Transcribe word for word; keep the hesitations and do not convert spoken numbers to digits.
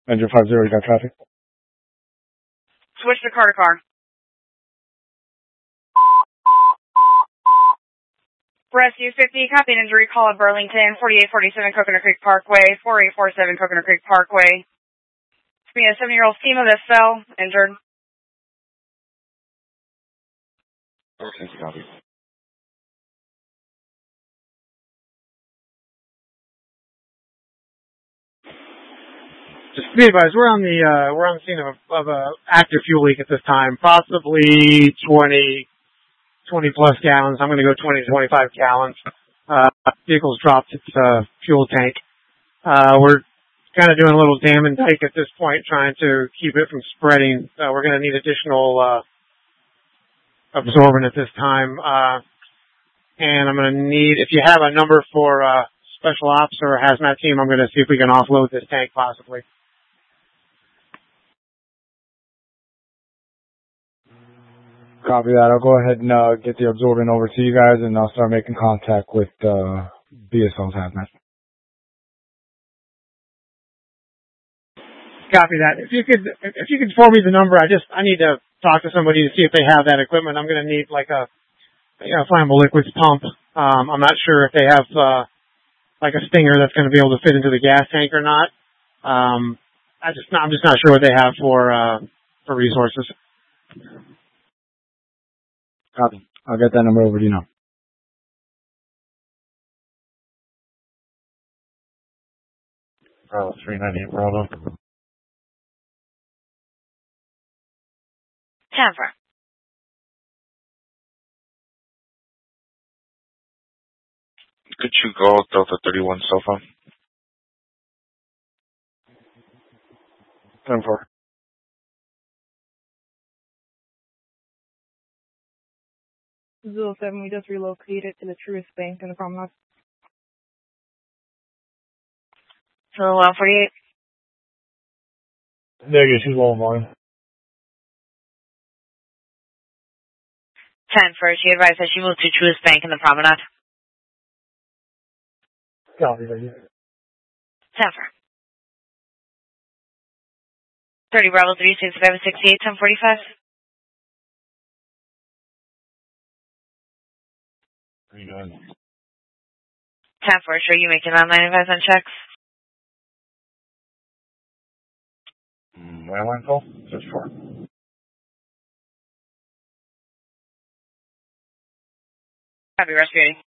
Engine five zero, you got traffic? Switch to car to car. Rescue fifty, copy an injury call at Burlington, forty-eight forty-seven Coconut Creek Parkway, forty-eight forty-seven Coconut Creek Parkway. It's me, a seven-year-old female that fell, injured. Okay, copy. Just to be advised, we're on the uh, we're on the scene of a, of a active fuel leak at this time, possibly twenty, twenty plus gallons. I'm going to go twenty to twenty-five gallons. Uh, vehicle's dropped its uh, fuel tank. Uh, we're kind of doing a little dam and take at this point, trying to keep it from spreading. Uh, we're going to need additional uh, absorbent at this time, uh, and I'm going to need, if you have a number for uh, special ops or a hazmat team, I'm going to see if we can offload this tank possibly. Copy that. I'll go ahead and uh, get the absorbent over to you guys, and I'll start making contact with uh, B S L's hazmat. Copy that. If you could, if you could forward me the number, I just I need to talk to somebody to see if they have that equipment. I'm going to need like a, you know, flammable liquids pump. Um, I'm not sure if they have uh, like a stinger that's going to be able to fit into the gas tank or not. Um, I just I'm just not sure what they have for uh, for resources. Copy. I'll get that number over to you now. Bravo, three ninety-eight, Bravo. Tampa. Could you go Delta thirty-one cell phone? ten four. Zero seven, we just relocated to the Truist Bank in the Promenade. So one forty-eight. Negative, she's low on volume. ten first, she advised that she moved to Truist Bank in the Promenade. Copy, thank you. ten four. thirty Bravo three six five sixty-eight, ten forty-five. How you doing? ten four, sure you making online investment checks? Mm, landline call? Search for. Copy, rescue.